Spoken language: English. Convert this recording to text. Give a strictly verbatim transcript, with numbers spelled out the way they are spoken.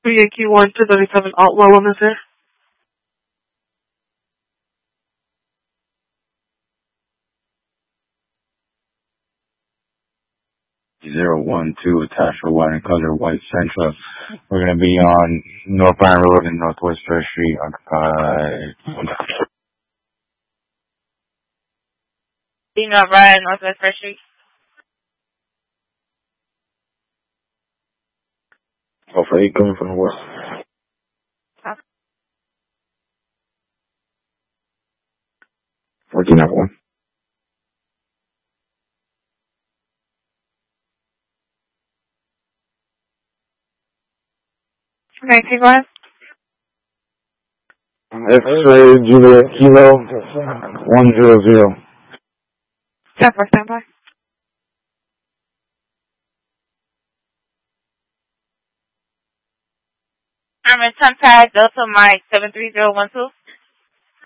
Yankee one two thirty-seven Outlaw Women's here. Zero one two Tasha White and Color White Central. We're gonna be on North Bryan Road and Northwest First Street occupied. You know, Bryan, Northwest First Street. Oh, for eight coming from the west. Huh? Fourteen out one. nineteen, go ahead. X-ray Juliet Kilo one zero zero. ten four, stand by. I'm in ten pad Delta Mike seven three zero one two.